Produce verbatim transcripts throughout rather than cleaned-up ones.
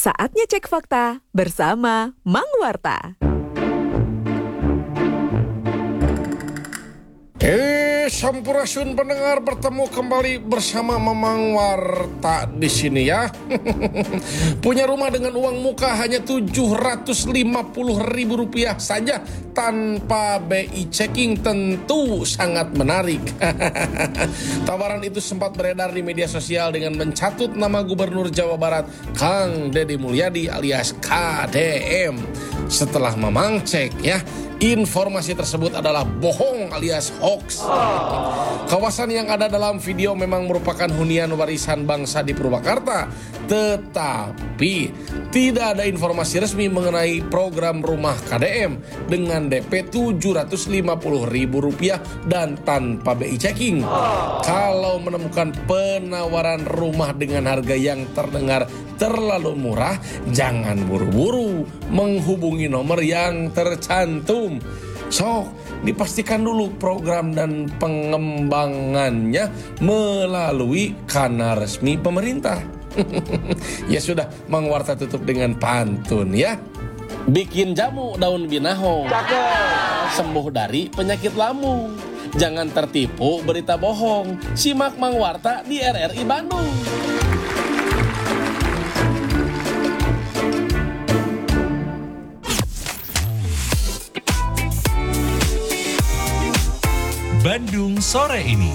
Saatnya cek fakta bersama Mang Warta. Eh, sampurasun pendengar, bertemu kembali bersama Mamang Warta di sini ya. Punya rumah dengan uang muka hanya tujuh ratus lima puluh ribu rupiah saja tanpa B I checking, tentu sangat menarik. Tawaran itu sempat beredar di media sosial dengan mencatut nama Gubernur Jawa Barat Kang Deddy Mulyadi alias K D M. Setelah Mamang cek ya, informasi tersebut adalah bohong alias hoax. Kawasan yang ada dalam video memang merupakan hunian warisan bangsa di Purwakarta, tetapi tidak ada informasi resmi mengenai program rumah K D M dengan D P tujuh ratus lima puluh ribu rupiah dan tanpa B I checking. Kalau menemukan penawaran rumah dengan harga yang terdengar terlalu murah, jangan buru-buru menghubungi nomor yang tercantum. So, dipastikan dulu program dan pengembangannya melalui kanal resmi pemerintah. Ya sudah, Mang Warta tutup dengan pantun ya. Bikin jamu daun binaho, sembuh dari penyakit lambung. Jangan tertipu berita bohong. Simak Mang Warta di R R I Bandung. Bandung sore ini.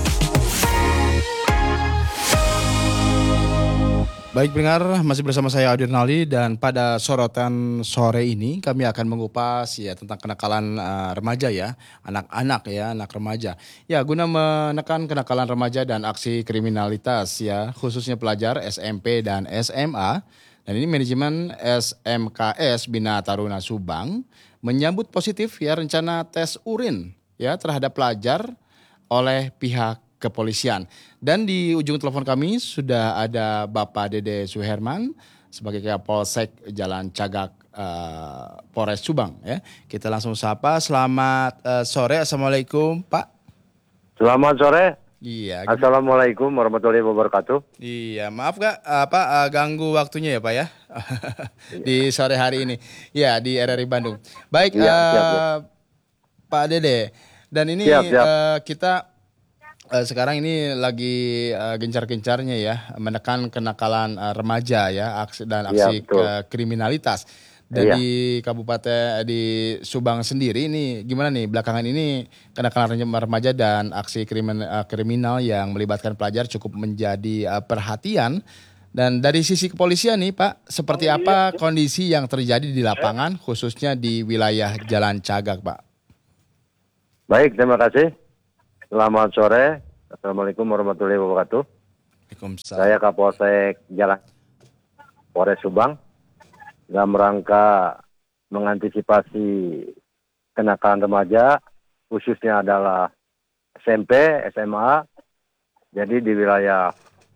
Baik pendengar, masih bersama saya Adir Nali, dan pada sorotan sore ini kami akan mengupas ya tentang kenakalan uh, remaja ya, anak-anak ya, anak remaja. Ya, guna menekan kenakalan remaja dan aksi kriminalitas ya, khususnya pelajar S M P dan S M A. Dan ini manajemen S M K S Bina Taruna Subang menyambut positif ya rencana tes urin ya terhadap pelajar oleh pihak kepolisian. Dan di ujung telepon kami sudah ada Bapak Dede Suherman sebagai Kapolsek Jalan Cagak uh, Polres Subang ya. Kita langsung sapa. Selamat uh, sore. Assalamualaikum Pak. Selamat sore. Iya. Assalamualaikum warahmatullahi wabarakatuh. Iya, maaf Kak, apa uh, ganggu waktunya ya Pak ya. Di sore hari ini. Ya, di R R I Bandung. Baik, ya, uh, siap, ya. Pak Dede. Dan ini siap, siap. Uh, kita uh, sekarang ini lagi uh, gencar-gencarnya ya menekan kenakalan uh, remaja ya, aksi dan aksi ya, kriminalitas. Dan ya, di Kabupaten di Subang sendiri ini gimana nih belakangan ini kenakalan remaja dan aksi krimin, uh, kriminal yang melibatkan pelajar cukup menjadi uh, perhatian. Dan dari sisi kepolisian nih Pak, seperti apa kondisi yang terjadi di lapangan khususnya di wilayah Jalan Cagak Pak? Baik, terima kasih. Selamat sore. Assalamualaikum warahmatullahi wabarakatuh. Waalaikumsalam. Saya Kapolsek Jalan Polres Subang dalam rangka mengantisipasi kenakalan remaja, khususnya adalah S M P, S M A. Jadi di wilayah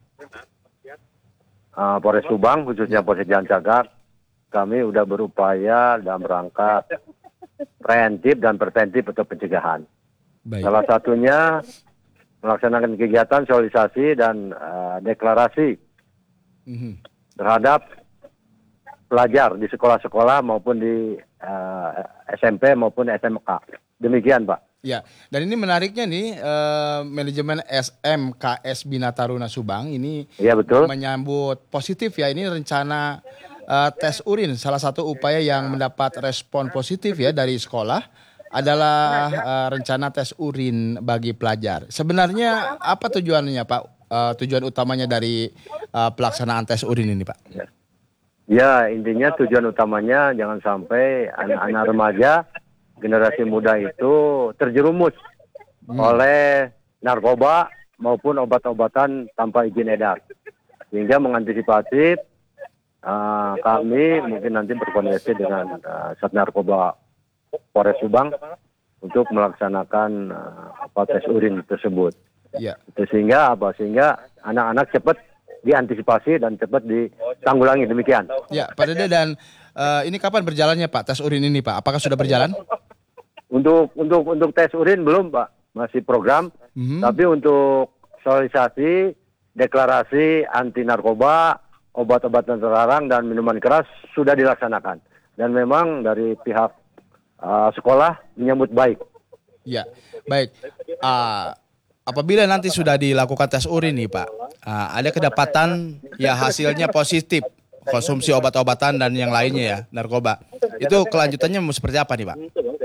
uh, Polres Subang, khususnya Polsek Jalan Cagak, kami sudah berupaya dalam rangka preventif dan preventif atau pencegahan. Baik. Salah satunya melaksanakan kegiatan sosialisasi dan uh, deklarasi mm-hmm. terhadap pelajar di sekolah-sekolah maupun di uh, S M P maupun S M K. Demikian Pak. Ya, dan ini menariknya nih uh, manajemen S M K S Bina Taruna Subang ini ya, betul. menyambut positif ya ini rencana Uh, tes urin. Salah satu upaya yang mendapat respon positif ya dari sekolah adalah uh, rencana tes urin bagi pelajar. Sebenarnya apa tujuannya Pak? Uh, tujuan utamanya dari uh, pelaksanaan tes urin ini Pak? Ya. ya intinya tujuan utamanya jangan sampai anak-anak remaja, generasi muda itu terjerumus hmm. oleh narkoba maupun obat-obatan tanpa izin edar. Sehingga mengantisipasi Uh, kami mungkin nanti berkoordinasi dengan uh, Sat Narkoba Polres Subang untuk melaksanakan uh, apa tes urin tersebut. Ya. Sehingga apa? Sehingga anak-anak cepat diantisipasi dan cepat ditanggulangi, demikian. Ya, Pak Dede, dan uh, ini kapan berjalannya Pak tes urin ini Pak? Apakah sudah berjalan? Untuk untuk untuk tes urin belum Pak, masih program. Mm-hmm. Tapi untuk sosialisasi, deklarasi anti narkoba obat-obatan terlarang dan minuman keras sudah dilaksanakan. Dan memang dari pihak uh, sekolah menyambut baik. Ya, baik. Ah, apabila nanti sudah dilakukan tes urin nih Pak, ah, ada kedapatan ya hasilnya positif konsumsi obat-obatan dan yang lainnya ya, narkoba. Itu kelanjutannya mau seperti apa nih Pak?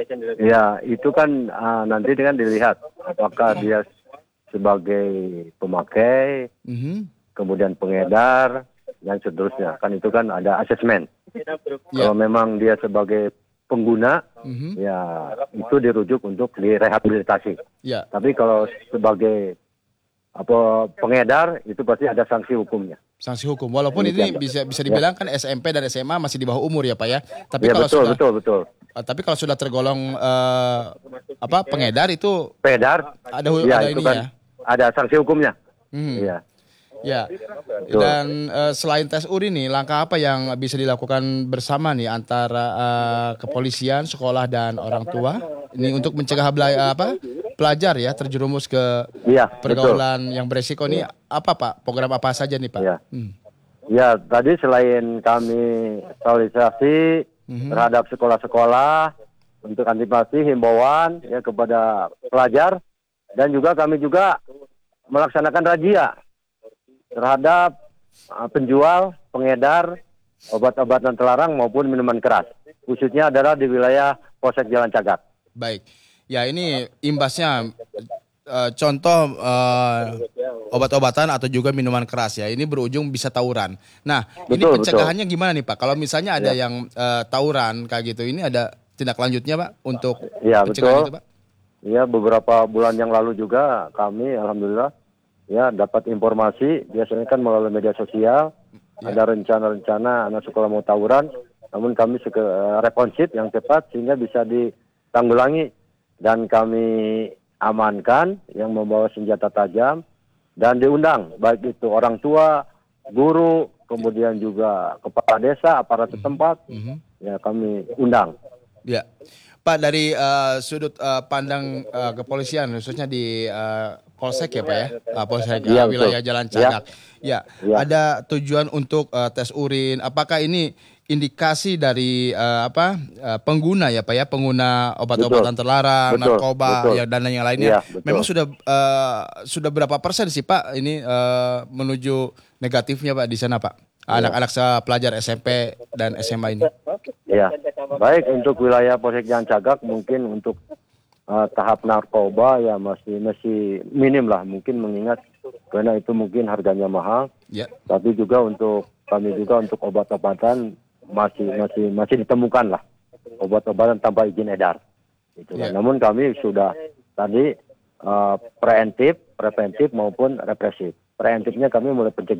Ya, itu kan uh, nanti dengan dilihat apakah dia sebagai pemakai, Mhm. kemudian pengedar, dan seterusnya. Kan itu kan ada asesmen. Ya. Kalau memang dia sebagai pengguna, Mhm. ya itu dirujuk untuk direhabilitasi. Ya, Tapi kalau sebagai apa pengedar, itu pasti ada sanksi hukumnya. sanksi hukum. Walaupun ini bisa bisa dibilang kan S M P dan S M A masih di bawah umur ya Pak ya. Tapi Ya kalau betul, sudah betul, betul. ah, tapi kalau sudah tergolong eh, apa pengedar itu Pengedar, ada hu- ya ada itu ini kan ya. ada sanksi hukumnya. Mhm. Iya. Ya, dan eh, selain tes urin nih, langkah apa yang bisa dilakukan bersama nih antara eh, kepolisian, sekolah dan orang tua ini untuk mencegah bela- apa pelajar ya terjerumus ke Iya, betul. pergaulan yang beresiko nih apa Pak? Program apa saja nih Pak? Iya. Hmm. Ya, tadi selain kami sosialisasi Mhm. terhadap sekolah-sekolah untuk antisipasi himbauan ya kepada pelajar, dan juga kami juga melaksanakan razia terhadap uh, penjual, pengedar obat-obatan terlarang maupun minuman keras. Khususnya adalah di wilayah Polsek Jalan Cagak. Baik. Ya ini imbasnya eh, contoh eh, obat-obatan atau juga minuman keras ya. Ini berujung bisa tawuran. Nah, ini Betul, pencegahannya gimana nih Pak? Kalau misalnya ada Ya. yang eh, tawuran kayak gitu, ini ada tindak lanjutnya Pak untuk Ya, pencegahan betul. itu Pak? Ya, beberapa bulan yang lalu juga kami alhamdulillah ya dapat informasi, biasanya kan melalui media sosial Ya. ada rencana-rencana anak sekolah mau tawuran, namun kami suka responsif yang cepat sehingga bisa ditanggulangi, dan kami amankan yang membawa senjata tajam dan diundang baik itu orang tua, guru, kemudian juga kepala desa, aparat setempat, Mhm. ya kami undang. Ya, Pak dari eh, sudut eh, pandang eh, kepolisian khususnya di eh, Polsek ya Pak ya, Ah, Polsek eh, Iya, betul. wilayah Jalan Cagak. Ya, Ya. ada tujuan untuk eh, tes urin. Apakah ini indikasi dari eh, apa eh, pengguna ya Pak ya, pengguna obat-obatan Betul. terlarang, Betul, narkoba, betul. ya dan yang lainnya. Iya, betul. Memang sudah eh, sudah berapa persen sih Pak ini eh, menuju negatifnya Pak di sana Pak? Anak-anak se- pelajar S M P dan S M A ini. Ya, baik untuk wilayah Polsek Jalan Cagak mungkin untuk uh, tahap narkoba ya masih masih minim lah, mungkin mengingat karena itu mungkin harganya mahal. Ya. Tapi juga untuk kami juga untuk obat-obatan masih masih masih ditemukan lah obat-obatan tanpa izin edar. Gitu kan. Ya. Namun kami sudah tadi uh, preventif, preventif maupun represif. Preventifnya kami mulai pencegahan